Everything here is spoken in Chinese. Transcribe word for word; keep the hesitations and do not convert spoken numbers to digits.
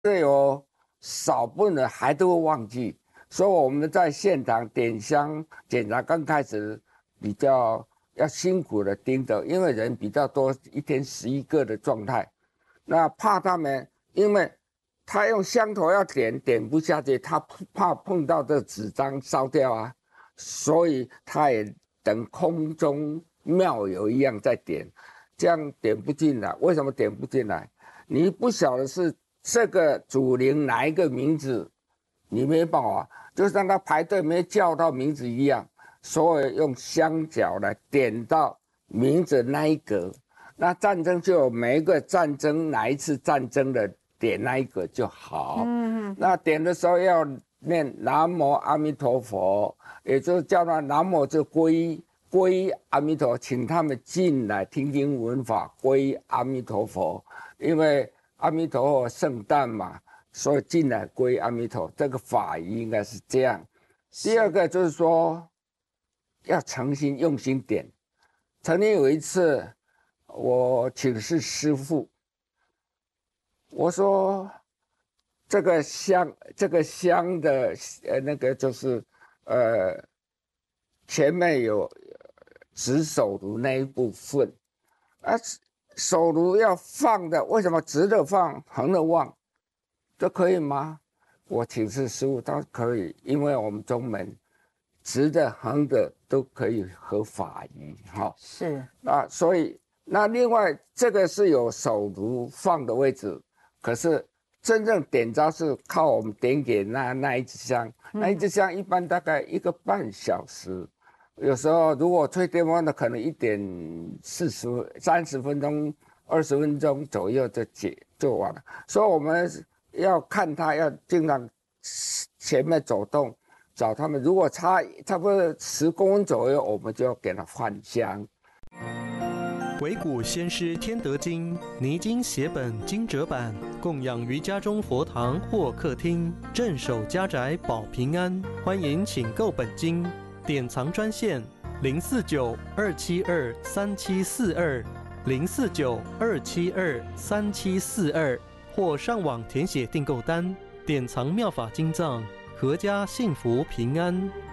是有少部分人还都会忘记，所以我们在现场点香检查刚开始比较要辛苦的盯着，因为人比较多，一天十一个的状态，那怕他们，因为他用香头要点点不下去，他怕碰到这纸张烧掉啊，所以他也等空中妙有一样在点，这样点不进来。为什么点不进来？你不晓得是这个祖灵哪一个名字，你没办法，就像他排队没叫到名字一样，所以用香脚来点到名字那一格。那战争就有每一个战争哪一次战争的点那一个就好。嗯，那点的时候要念南无阿弥陀佛，也就是叫他南无就皈依皈依阿弥陀，请他们进来听经闻法，皈依阿弥陀佛。因为阿弥陀佛圣诞嘛，所以进来皈依阿弥陀，这个法仪应该是这样。第二个就是说，要诚心用心点。曾经有一次，我请示师父，我说这个香，这个香的呃那个就是呃前面有指手炉那一部分，啊手炉要放的，为什么直的放，横的放，这可以吗？我请示师父，他说可以，因为我们中门直的横的都可以合法仪，哈， 是啊，所以那另外这个是有手炉放的位置，可是真正点着是靠我们点给那那一支香，嗯、那一支香一般大概一个半小时，有时候如果吹电风的，可能一点四十三十分钟、二十分钟左右就解就完了。所以我们要看它，要经常前面走动，找他们。如果差差不多十公分左右，我们就要给它换香。 惟古先师天德经泥金写本经折版，供养于家中佛堂或客厅，镇守家宅保平安。欢迎请购本经。典藏专线零四九二七二三七四二零四九二七二三七四二，或上网填写订购单。典藏妙法经藏，阖家幸福平安。